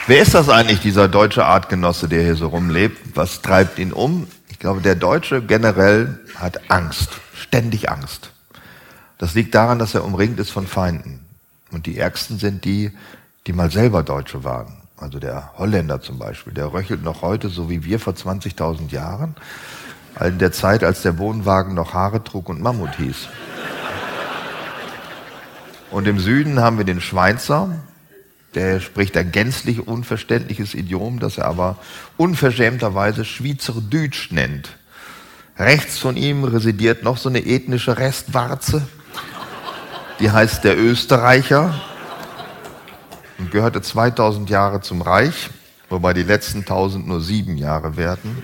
Wer ist das eigentlich, dieser deutsche Artgenosse, der hier so rumlebt? Was treibt ihn um? Ich glaube, der Deutsche generell hat Angst, ständig Angst. Das liegt daran, dass er umringt ist von Feinden. Und die ärgsten sind die, die mal selber Deutsche waren. Also der Holländer zum Beispiel, der röchelt noch heute, so wie wir vor 20.000 Jahren, in der Zeit, als der Wohnwagen noch Haare trug und Mammut hieß. Und im Süden haben wir den Schweizer, der spricht ein gänzlich unverständliches Idiom, das er aber unverschämterweise Schweizerdeutsch nennt. Rechts von ihm residiert noch so eine ethnische Restwarze, die heißt der Österreicher und gehörte 2000 Jahre zum Reich, wobei die letzten 1000 nur 7 Jahre währten.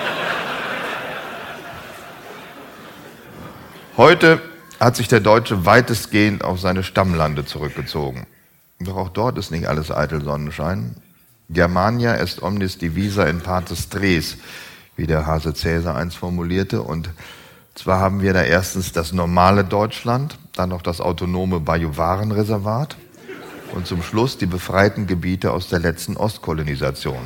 Heute hat sich der Deutsche weitestgehend auf seine Stammlande zurückgezogen. Doch auch dort ist nicht alles eitel Sonnenschein. Germania est omnis divisa in partes tres, wie der Hase Cäsar einst formulierte. Und zwar haben wir da erstens das normale Deutschland, dann noch das autonome Bajuwarenreservat und zum Schluss die befreiten Gebiete aus der letzten Ostkolonisation.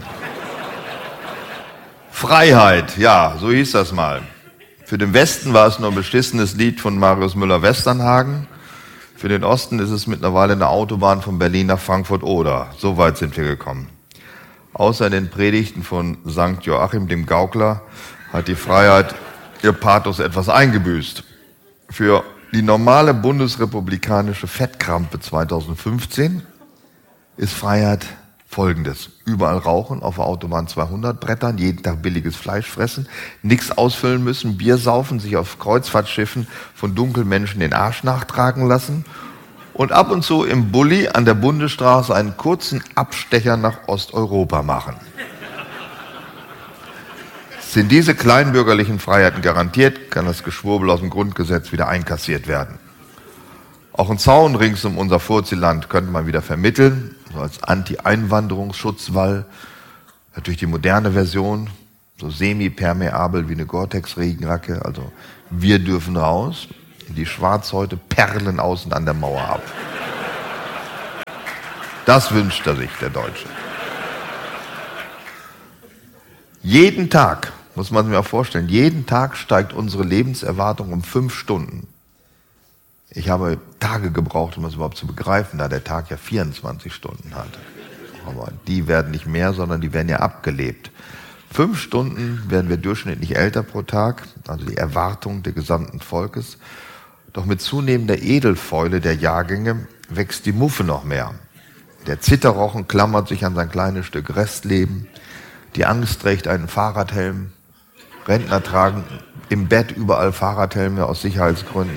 Freiheit, ja, so hieß das mal. Für den Westen war es nur ein beschissenes Lied von Marius Müller-Westernhagen. Für den Osten ist es mittlerweile eine Autobahn von Berlin nach Frankfurt-Oder. So weit sind wir gekommen. Außer den Predigten von St. Joachim dem Gaukler hat die Freiheit ihr Pathos etwas eingebüßt. Für die normale bundesrepublikanische Fettkrampe 2015 ist Freiheit Folgendes: Überall rauchen, auf der Autobahn 200 brettern, jeden Tag billiges Fleisch fressen, nichts ausfüllen müssen, Bier saufen, sich auf Kreuzfahrtschiffen von Dunkelmenschen den Arsch nachtragen lassen und ab und zu im Bulli an der Bundesstraße einen kurzen Abstecher nach Osteuropa machen. Sind diese kleinbürgerlichen Freiheiten garantiert, kann das Geschwurbel aus dem Grundgesetz wieder einkassiert werden. Auch ein Zaun rings um unser Furziland könnte man wieder vermitteln, so als Anti-Einwanderungsschutzwall. Natürlich die moderne Version, so semi-permeabel wie eine Gore-Tex-Regenjacke. Also wir dürfen raus, die Schwarzhäute perlen außen an der Mauer ab. Das wünscht er sich, der Deutsche. Jeden Tag, muss man sich mal vorstellen, jeden Tag steigt unsere Lebenserwartung um 5 Stunden. Ich habe Tage gebraucht, um das überhaupt zu begreifen, da der Tag ja 24 Stunden hat. Aber die werden nicht mehr, sondern die werden ja abgelebt. 5 Stunden werden wir durchschnittlich älter pro Tag, also die Erwartung der gesamten Volkes. Doch mit zunehmender Edelfäule der Jahrgänge wächst die Muffe noch mehr. Der Zitterrochen klammert sich an sein kleines Stück Restleben. Die Angst trägt einen Fahrradhelm. Rentner tragen im Bett überall Fahrradhelme aus Sicherheitsgründen.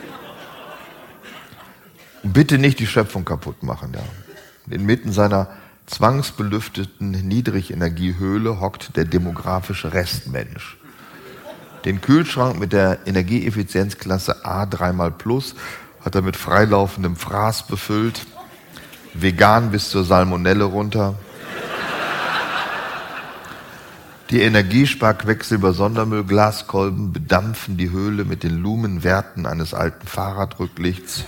Bitte nicht die Schöpfung kaputt machen. Ja. Inmitten seiner zwangsbelüfteten Niedrigenergiehöhle hockt der demografische Restmensch. Den Kühlschrank mit der Energieeffizienzklasse A 3x+ hat er mit freilaufendem Fraß befüllt, vegan bis zur Salmonelle runter. Die Energiesparquecksilber Sondermüll-Glaskolben bedampfen die Höhle mit den Lumenwerten eines alten Fahrradrücklichts.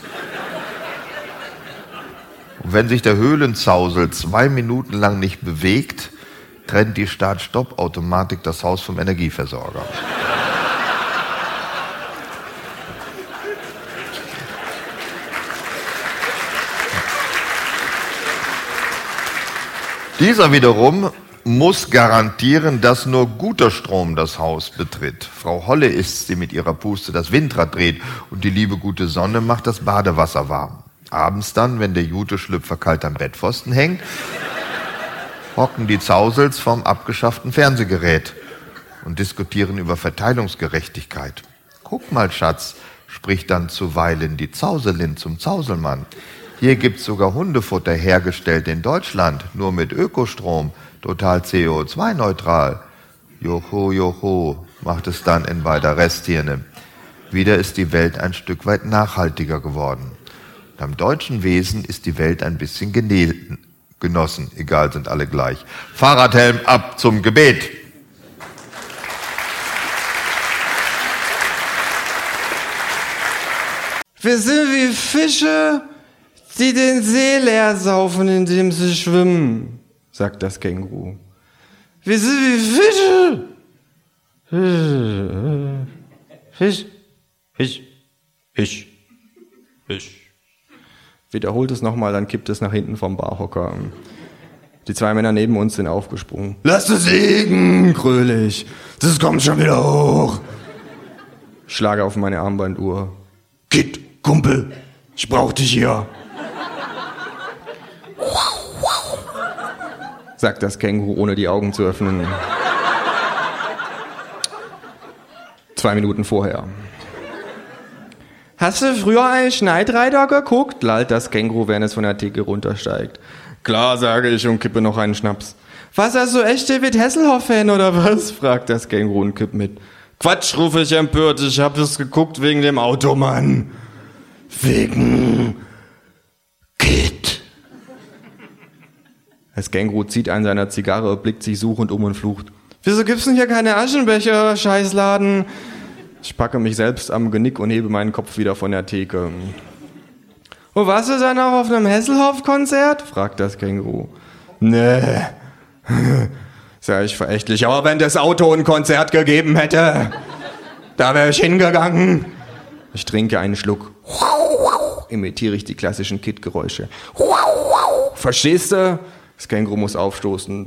Und wenn sich der Höhlenzausel 2 Minuten lang nicht bewegt, trennt die Start-Stopp-Automatik das Haus vom Energieversorger. Dieser wiederum muss garantieren, dass nur guter Strom das Haus betritt. Frau Holle ist's, die mit ihrer Puste das Windrad dreht und die liebe gute Sonne macht das Badewasser warm. Abends dann, wenn der Juteschlüpfer kalt am Bettpfosten hängt, hocken die Zausels vorm abgeschafften Fernsehgerät und diskutieren über Verteilungsgerechtigkeit. Guck mal, Schatz, spricht dann zuweilen die Zauselin zum Zauselmann. Hier gibt's sogar Hundefutter hergestellt in Deutschland, nur mit Ökostrom, total CO2-neutral. Joho, joho, macht es dann in beider Resthirne. Wieder ist die Welt ein Stück weit nachhaltiger geworden. Beim deutschen Wesen ist die Welt ein bisschen genossen. Egal, sind alle gleich. Fahrradhelm ab zum Gebet. Wir sind wie Fische, die den See leer saufen, indem sie schwimmen. sagt das Känguru. Wir sind wie Fische. Fisch. Wiederholt es nochmal, dann kippt es nach hinten vom Barhocker. Die 2 Männer neben uns sind aufgesprungen. Lass es liegen, gröle ich. Das kommt schon wieder hoch. Ich schlage auf meine Armbanduhr. Kid, Kumpel, ich brauch dich hier. Sagt das Känguru, ohne die Augen zu öffnen. 2 Minuten vorher. Hast du früher einen Schneidreiter geguckt? Lallt das Känguru, während es von der Theke runtersteigt. Klar, sage ich und kippe noch einen Schnaps. Was, hast du echt David Hasselhoff-Fan oder was? Fragt das Känguru und kippt mit. Quatsch, rufe ich empört, ich hab es geguckt wegen dem Automann. Wegen Kid. Das Känguru zieht an seiner Zigarre, blickt sich suchend um und flucht. Wieso gibt's denn hier keine Aschenbecher, Scheißladen? Ich packe mich selbst am Genick und hebe meinen Kopf wieder von der Theke. Und warst du dann auch auf einem Hasselhoff-Konzert? Fragt das Känguru. Nee, sag ich verächtlich. Aber wenn das Auto ein Konzert gegeben hätte, da wäre ich hingegangen. Ich trinke einen Schluck. Imitiere ich die klassischen Kid-Geräusche. Verstehst du? Das Känguru muss aufstoßen.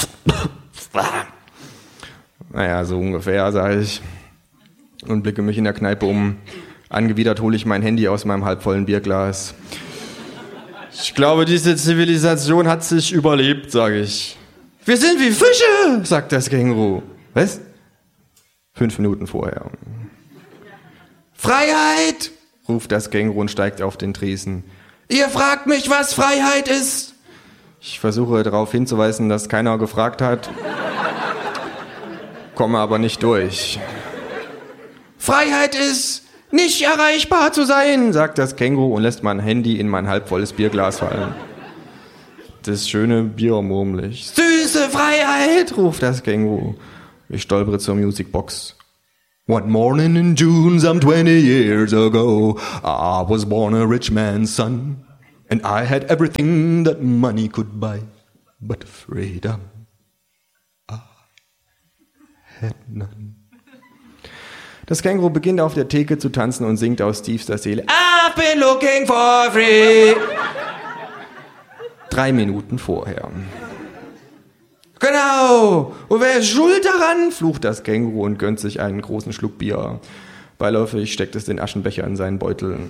Naja, so ungefähr, sage ich. Und blicke mich in der Kneipe um. Angewidert hole ich mein Handy aus meinem halbvollen Bierglas. Ich glaube, diese Zivilisation hat sich überlebt, sage ich. Wir sind wie Fische, sagt das Känguru. Was? 5 Minuten vorher. Freiheit, ruft das Känguru und steigt auf den Tresen. Ihr fragt mich, was Freiheit ist. Ich versuche darauf hinzuweisen, dass keiner gefragt hat. Komme aber nicht durch. Freiheit ist, nicht erreichbar zu sein, sagt das Känguru und lässt mein Handy in mein halbvolles Bierglas fallen. Das schöne Bier murmel ich. Süße Freiheit, ruft das Känguru. Ich stolpere zur Musicbox. One morning in June, some 20 years ago, I was born a rich man's son, and I had everything that money could buy, but freedom I had none. Das Känguru beginnt auf der Theke zu tanzen und singt aus tiefster Seele. I've been looking for free. 3 Minuten vorher. Genau. Und wer ist schuld daran? Flucht das Känguru und gönnt sich einen großen Schluck Bier. Beiläufig steckt es den Aschenbecher in seinen Beutel.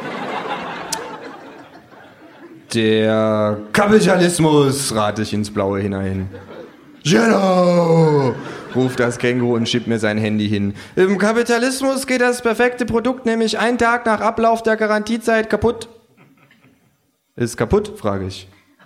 Der Kapitalismus, rate ich ins Blaue hinein. Genau, ruft das Känguru und schiebt mir sein Handy hin. Im Kapitalismus geht das perfekte Produkt nämlich einen Tag nach Ablauf der Garantiezeit kaputt. Ist kaputt, frage ich.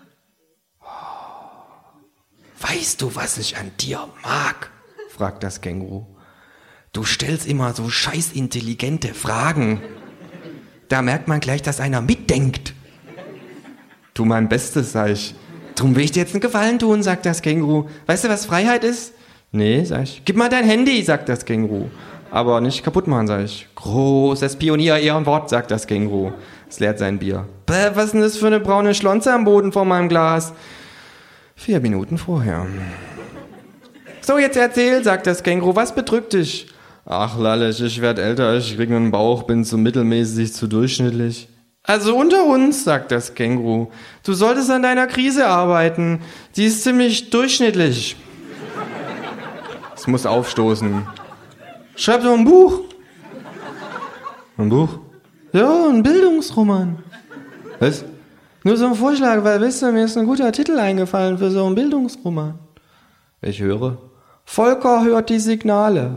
Weißt du, was ich an dir mag? Fragt das Känguru. Du stellst immer so scheiß intelligente Fragen. Da merkt man gleich, dass einer mitdenkt. Tu mein Bestes, sag ich. Drum will ich dir jetzt einen Gefallen tun, sagt das Känguru. Weißt du, was Freiheit ist? Nee, sag ich. Gib mal dein Handy, sagt das Känguru. Aber nicht kaputt machen, sag ich. Großes Pionier-Ehrenwort, sagt das Känguru. Es leert sein Bier. Bäh, was ist denn das für eine braune Schlonze am Boden vor meinem Glas? 4 Minuten vorher. So, jetzt erzähl, sagt das Känguru. Was bedrückt dich? Ach, lallig, ich werd älter, ich krieg einen Bauch, bin zu mittelmäßig, zu durchschnittlich. Also unter uns, sagt das Känguru. Du solltest an deiner Krise arbeiten. Die ist ziemlich durchschnittlich. Es muss aufstoßen. Schreib doch ein Buch. Ein Buch? Ja, ein Bildungsroman. Was? Nur so ein Vorschlag, weil, wisst ihr, mir ist ein guter Titel eingefallen für so einen Bildungsroman. Ich höre. Volker hört die Signale.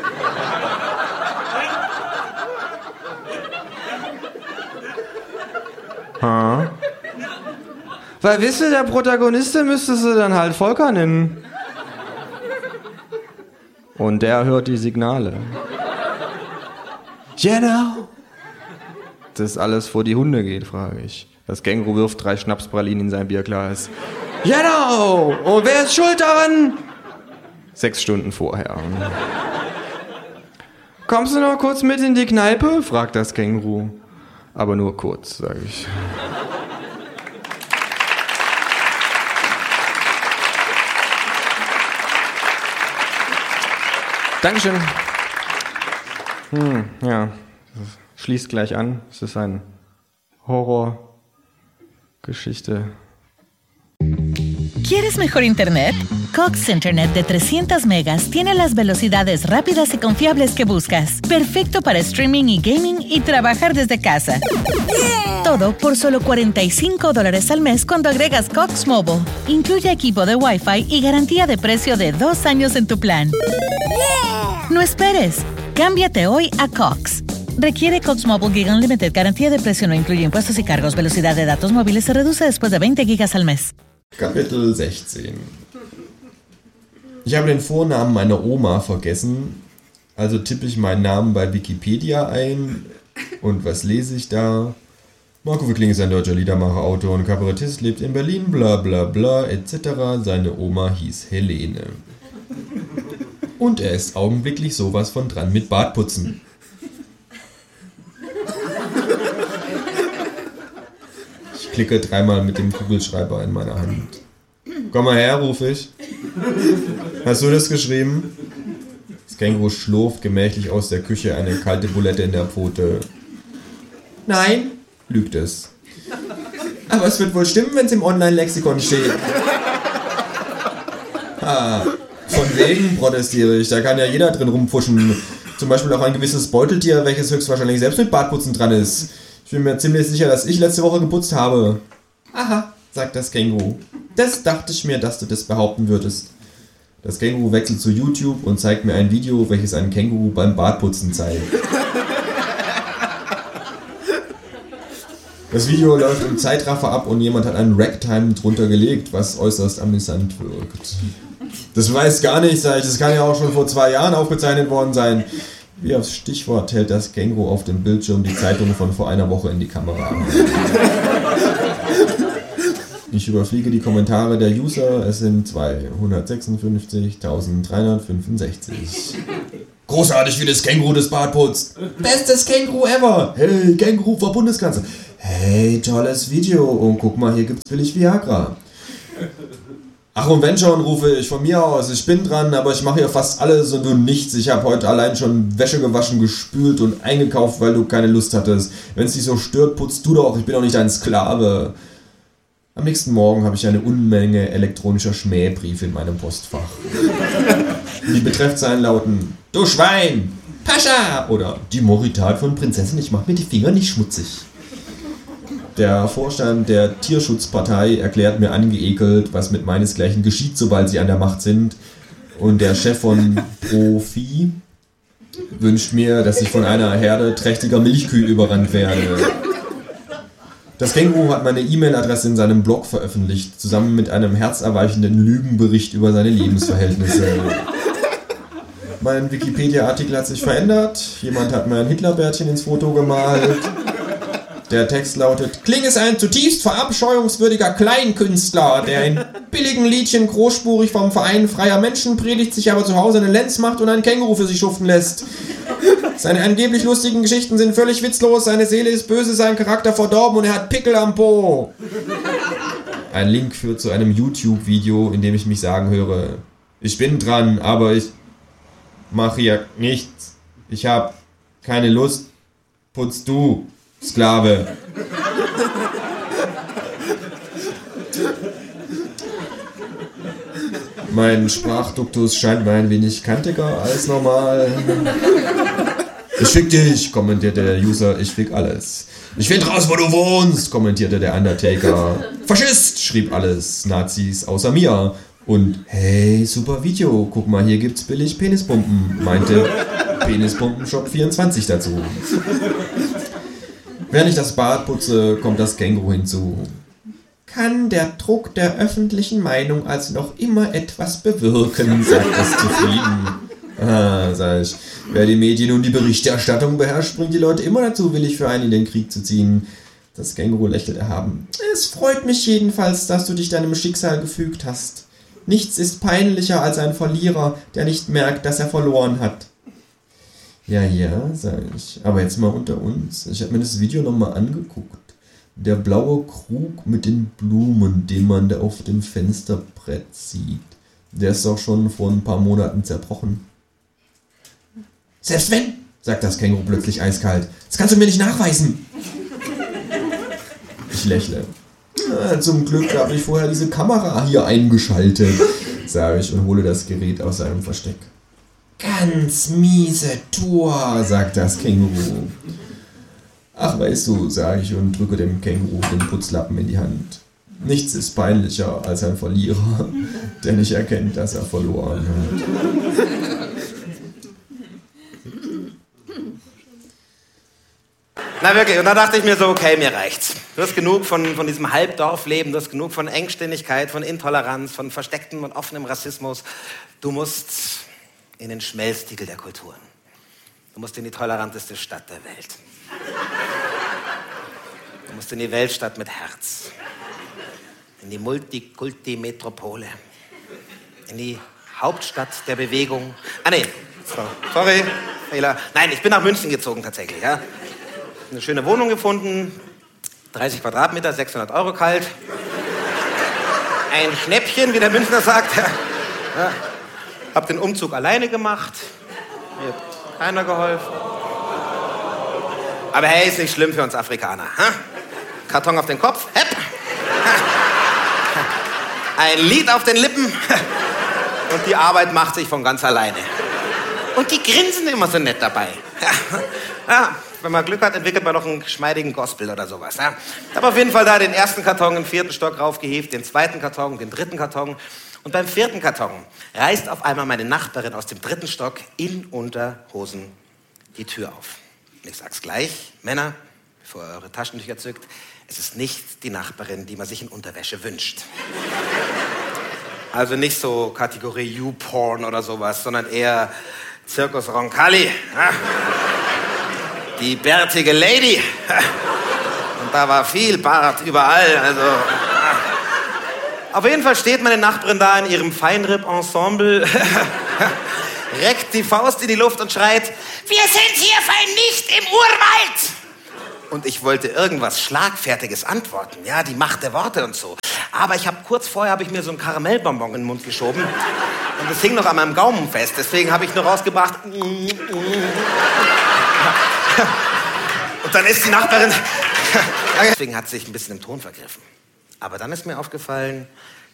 Ha? Weil, wisst ihr, der Protagonist müsstest du dann halt Volker nennen. Und der hört die Signale. Genau. Das alles vor die Hunde geht, frage ich. Das Känguru wirft 3 Schnapspralinen in sein Bierglas. Genau. Und wer ist schuld daran? 6 Stunden vorher. Kommst du noch kurz mit in die Kneipe? Fragt das Känguru. Aber nur kurz, sage ich. Dankeschön. Ja, schließt gleich an. Es ist eine Horrorgeschichte. ¿Quieres mejor internet? Cox Internet de 300 megas tiene las velocidades rápidas y confiables que buscas. Perfecto para streaming y gaming y trabajar desde casa. Todo por solo $45 al mes cuando agregas Cox Mobile. Incluye equipo de Wi-Fi y garantía de precio de 2 años en tu plan. No esperes. Cámbiate hoy a Cox. Requiere Cox Mobile Gig Unlimited. Garantía de precio no incluye impuestos y cargos. Velocidad de datos móviles se reduce después de 20 Gigas al mes. Kapitel 16. Ich habe den Vornamen meiner Oma vergessen, also tippe ich meinen Namen bei Wikipedia ein und was lese ich da? Marco Wickling ist ein deutscher Liedermacher, Autor und Kabarettist, lebt in Berlin, bla bla bla etc. Seine Oma hieß Helene. Und er ist augenblicklich sowas von dran mit Bartputzen. Ich klicke 3-mal mit dem Kugelschreiber in meiner Hand. Komm mal her, rufe ich. Hast du das geschrieben? Das Känguru schlurft gemächlich aus der Küche, eine kalte Bulette in der Pfote. Nein, lügt es. Aber es wird wohl stimmen, wenn es im Online-Lexikon steht. Von wegen protestiere ich, da kann ja jeder drin rumpfuschen. Zum Beispiel auch ein gewisses Beuteltier, welches höchstwahrscheinlich selbst mit Bartputzen dran ist. Ich bin mir ziemlich sicher, dass ich letzte Woche geputzt habe. Aha, sagt das Känguru. Das dachte ich mir, dass du das behaupten würdest. Das Känguru wechselt zu YouTube und zeigt mir ein Video, welches ein Känguru beim Bartputzen zeigt. Das Video läuft im Zeitraffer ab und jemand hat einen Ragtime drunter gelegt, was äußerst amüsant wirkt. Das weiß gar nicht, sag ich, das kann ja auch schon vor 2 Jahren aufgezeichnet worden sein. Wie aufs Stichwort hält das Känguru auf dem Bildschirm die Zeitung von vor einer Woche in die Kamera. Ich überfliege die Kommentare der User, es sind 256.365. Großartig, wie das Känguru das Bad putzt. Bestes Känguru ever. Hey, Känguru vor Bundeskanzler. Hey, tolles Video. Und guck mal, hier gibt's billig Viagra. Ach, und wenn schon, rufe ich von mir aus. Ich bin dran, aber ich mache hier fast alles und du nichts. Ich habe heute allein schon Wäsche gewaschen, gespült und eingekauft, weil du keine Lust hattest. Wenn es dich so stört, putzt du doch. Ich bin doch nicht dein Sklave. Am nächsten Morgen habe ich eine Unmenge elektronischer Schmähbriefe in meinem Postfach. Die Betreffzeilen lauten: Du Schwein! Pascha! Oder die Moritat von Prinzessin, ich mach mir die Finger nicht schmutzig. Der Vorstand der Tierschutzpartei erklärt mir angeekelt, was mit meinesgleichen geschieht, sobald sie an der Macht sind. Und der Chef von Profi wünscht mir, dass ich von einer Herde trächtiger Milchkühe überrannt werde. Das Känguru hat meine E-Mail-Adresse in seinem Blog veröffentlicht, zusammen mit einem herzerweichenden Lügenbericht über seine Lebensverhältnisse. Mein Wikipedia-Artikel hat sich verändert, jemand hat mir ein Hitlerbärtchen ins Foto gemalt. Der Text lautet: Kling ist ein zutiefst verabscheuungswürdiger Kleinkünstler, der in billigen Liedchen großspurig vom Verein freier Menschen predigt, sich aber zu Hause eine Lenz macht und ein Känguru für sich schuften lässt. Seine angeblich lustigen Geschichten sind völlig witzlos, seine Seele ist böse, sein Charakter verdorben und er hat Pickel am Po. Ein Link führt zu einem YouTube-Video, in dem ich mich sagen höre: Ich bin dran, aber ich mache hier nichts. Ich habe keine Lust. Putz du, Sklave. Mein Sprachduktus scheint mir ein wenig kantiger als normal. Ich fick dich, kommentierte der User, ich fick alles. Ich find raus, wo du wohnst, kommentierte der Undertaker. Faschist, schrieb alles, Nazis außer mir. Und hey, super Video, guck mal, hier gibt's billig Penispumpen, meinte Penispumpenshop 24 dazu. Während ich das Bad putze, kommt das Känguru hinzu. Kann der Druck der öffentlichen Meinung also noch immer etwas bewirken, sagt es zufrieden. Sag ich, wer die Medien und die Berichterstattung beherrscht, bringt die Leute immer dazu, willig für einen in den Krieg zu ziehen. Das Känguru lächelt erhaben. Es freut mich jedenfalls, dass du dich deinem Schicksal gefügt hast. Nichts ist peinlicher als ein Verlierer, der nicht merkt, dass er verloren hat. Ja, sag ich. Aber jetzt mal unter uns. Ich habe mir das Video nochmal angeguckt. Der blaue Krug mit den Blumen, den man da auf dem Fensterbrett sieht, der ist doch schon vor ein paar Monaten zerbrochen. Selbst wenn, sagt das Känguru plötzlich eiskalt. Das kannst du mir nicht nachweisen. Ich lächle. Zum Glück habe ich vorher diese Kamera hier eingeschaltet, sage ich und hole das Gerät aus seinem Versteck. Ganz miese Tour, sagt das Känguru. Ach, weißt du, sage ich und drücke dem Känguru den Putzlappen in die Hand. Nichts ist peinlicher als ein Verlierer, der nicht erkennt, dass er verloren hat. Na wirklich, und da dachte ich mir so, okay, mir reicht's. Du hast genug von diesem Halbdorfleben, du hast genug von Engständigkeit, von Intoleranz, von verstecktem und offenem Rassismus. Du musst in den Schmelztiegel der Kulturen. Du musst in die toleranteste Stadt der Welt. Du musst in die Weltstadt mit Herz. In die Multikulti-Metropole. In die Hauptstadt der Bewegung. Ah nee, sorry, Fehler. Nein, ich bin nach München gezogen tatsächlich, ja. Eine schöne Wohnung gefunden, 30 Quadratmeter, 600 € kalt. Ein Schnäppchen, wie der Münchner sagt. Ja. Hab den Umzug alleine gemacht. Mir hat keiner geholfen. Aber hey, ist nicht schlimm für uns Afrikaner. Ha? Karton auf den Kopf, hepp. Ein Lied auf den Lippen. Und die Arbeit macht sich von ganz alleine. Und die grinsen immer so nett dabei. Ja, wenn man Glück hat, entwickelt man noch einen geschmeidigen Gospel oder sowas. Ja. Ich habe auf jeden Fall da den ersten Karton im 4. Stock raufgehievt, den 2. Karton, den 3. Karton. Und beim 4. Karton reißt auf einmal meine Nachbarin aus dem 3. Stock in Unterhosen die Tür auf. Und ich sag's gleich, Männer, bevor ihr eure Taschentücher zückt, es ist nicht die Nachbarin, die man sich in Unterwäsche wünscht. Also nicht so Kategorie YouPorn oder sowas, sondern eher Zirkus Roncalli. Ja. Die bärtige Lady. Und da war viel Bart überall. Also. Auf jeden Fall steht meine Nachbarin da in ihrem Feinripp-Ensemble, reckt die Faust in die Luft und schreit, wir sind hier nicht im Urwald. Und ich wollte irgendwas Schlagfertiges antworten, ja, die Macht der Worte und so. Aber kurz vorher habe ich mir so ein Karamellbonbon in den Mund geschoben und das hing noch an meinem Gaumen fest. Deswegen habe ich nur rausgebracht. Und dann ist die Nachbarin... Deswegen hat sie sich ein bisschen im Ton vergriffen. Aber dann ist mir aufgefallen,